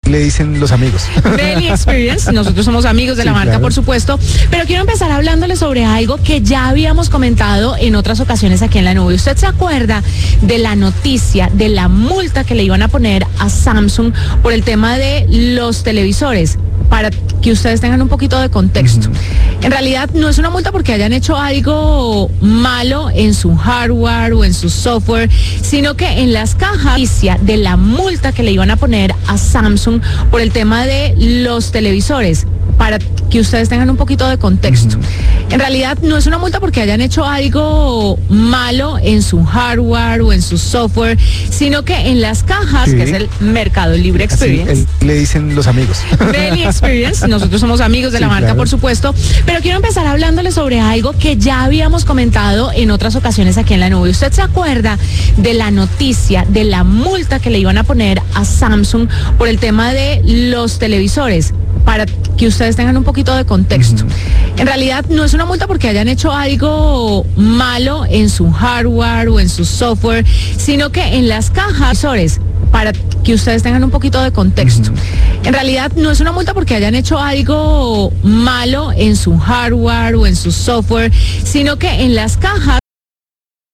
le dicen los amigos. Belly Experience, nosotros somos amigos de la marca, claro, por supuesto, pero quiero empezar hablándole sobre algo que ya habíamos comentado en otras ocasiones aquí en La Nube. ¿Usted se acuerda de la noticia de la multa que le iban a poner a Samsung por el tema de los televisores? Para que ustedes tengan un poquito de contexto. En realidad no es una multa porque hayan hecho algo malo en su hardware o en su software, sino que en las cajas de la multa que le iban a poner a Samsung por el tema de los televisores. Para que ustedes tengan un poquito de contexto. En realidad no es una multa porque hayan hecho algo malo en su hardware o en su software, sino que en las cajas, que es el Mercado Libre Experience. Así le dicen los amigos. Belly Experience, nosotros somos amigos de la marca, por supuesto, pero quiero empezar hablándole sobre algo que ya habíamos comentado en otras ocasiones aquí en La Nube. ¿Usted se acuerda de la noticia de la multa que le iban a poner a Samsung por el tema de los televisores? Para que ustedes tengan un poquito de contexto. En realidad no es una multa porque hayan hecho algo malo en su hardware o en su software, sino que en las cajas, para que ustedes tengan un poquito de contexto. En realidad no es una multa porque hayan hecho algo malo en su hardware o en su software, sino que en las cajas